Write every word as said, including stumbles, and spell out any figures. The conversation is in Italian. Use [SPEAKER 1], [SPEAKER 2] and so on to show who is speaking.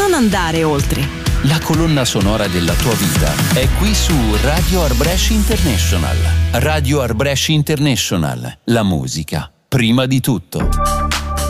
[SPEAKER 1] non andare oltre.
[SPEAKER 2] La colonna sonora della tua vita è qui su Radio Art Brescia International. Radio Art Brescia International. La musica, prima di tutto.